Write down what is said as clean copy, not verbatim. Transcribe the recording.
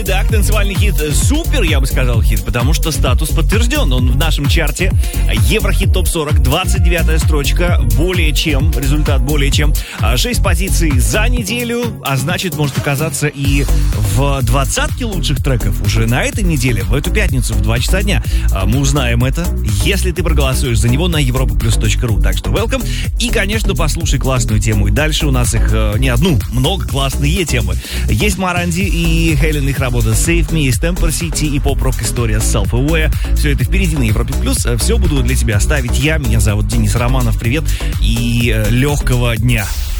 Итак, танцевальный хит супер, я бы сказал, хит, потому что статус подтвержден. Он в нашем чарте. Еврохит ТОП-40, 29-я строчка. Более чем, результат более чем. 6 позиций за неделю, а значит, может оказаться и в 20-ке лучших треков уже на этой неделе, в эту пятницу, в 2 часа дня. Мы узнаем это, если ты проголосуешь за него на europaplus.ru. Так что welcome. И, конечно, послушай классную тему. И дальше у нас их не одну, много классные темы. Есть Маранди и Хелен, их работа Save Me, Stamper City и поп-рок история Self Aware. Все это впереди на Европе Плюс. Все буду для тебя ставить я. Меня зовут Денис Романов. Привет и легкого дня.